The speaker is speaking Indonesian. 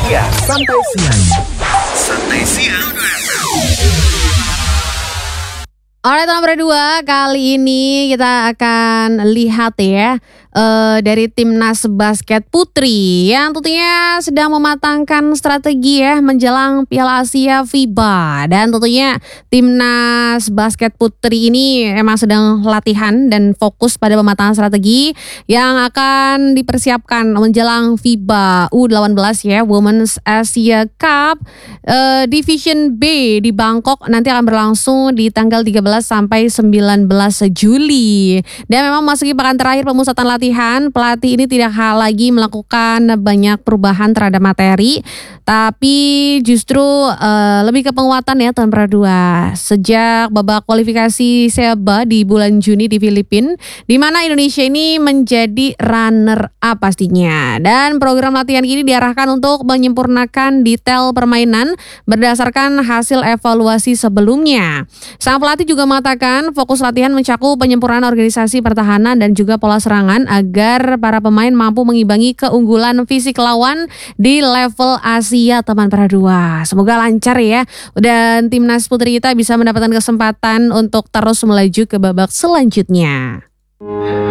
siang. Santai siang. Santai siang. Alright, nomor 2, kali ini kita akan lihat ya dari timnas basket putri yang tentunya sedang mematangkan strategi ya menjelang Piala Asia FIBA. Dan tentunya timnas basket putri ini emang sedang latihan dan fokus pada pematangan strategi yang akan dipersiapkan menjelang FIBA U18 ya, Women's Asia Cup Division B di Bangkok nanti akan berlangsung di tanggal 13 sampai 19 Juli. Dan memang masuki pekan terakhir pemusatan latihan, pelatih ini tidak lagi melakukan banyak perubahan terhadap materi, tapi justru lebih ke penguatan ya tahun kedua. Sejak babak kualifikasi SEABA di bulan Juni di Filipina, di mana Indonesia ini menjadi runner up pastinya. Dan program latihan ini diarahkan untuk menyempurnakan detail permainan berdasarkan hasil evaluasi sebelumnya. Sang pelatih juga mengatakan fokus latihan mencakup penyempurnaan organisasi pertahanan dan juga pola serangan agar para pemain mampu mengimbangi keunggulan fisik lawan di level Asia teman perdua. Semoga lancar ya dan timnas putri kita bisa mendapatkan kesempatan untuk terus melaju ke babak selanjutnya.